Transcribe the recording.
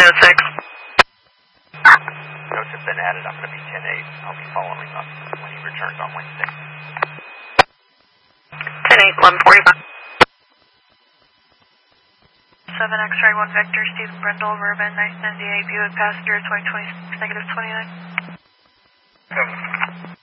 Notes have been added. I'm going to be 10-8. I'll be following up when he returns on Wednesday. 10-8, 1145. 7 X-ray 1 Victor, Stephen Brindle, Urban, 998, Buick passenger, 2026, -29.